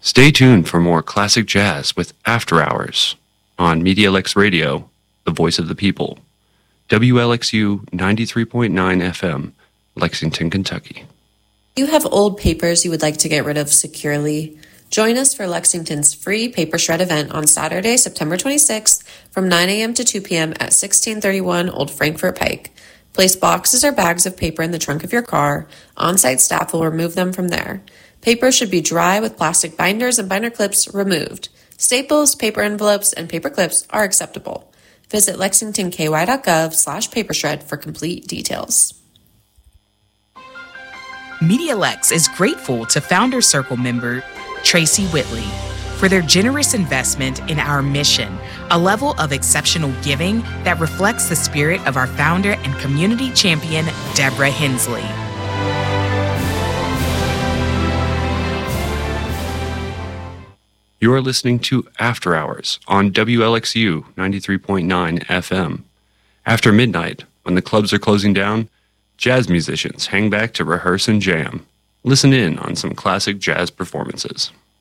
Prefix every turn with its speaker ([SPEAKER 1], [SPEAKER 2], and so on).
[SPEAKER 1] Stay tuned for more classic jazz with After Hours on MediaLex Radio, the voice of the people. WLXU 93.9 FM, Lexington, Kentucky.
[SPEAKER 2] You have old papers you would like to get rid of securely? Join us for Lexington's free paper shred event on Saturday, September 26th from 9 a.m. to 2 p.m. at 1631 Old Frankfort Pike. Place boxes or bags of paper in the trunk of your car. On-site staff will remove them from there. Paper should be dry with plastic binders and binder clips removed. Staples, paper envelopes, and paper clips are acceptable. Visit lexingtonky.gov/papershred for complete details.
[SPEAKER 3] MediaLex is grateful to Founder Circle member Tracy Whitley for their generous investment in our mission, a level of exceptional giving that reflects the spirit of our founder and community champion, Deborah Hensley.
[SPEAKER 1] You are listening to After Hours on WLXU 93.9 FM. After midnight, when the clubs are closing down, jazz musicians hang back to rehearse and jam. Listen in on some classic jazz performances.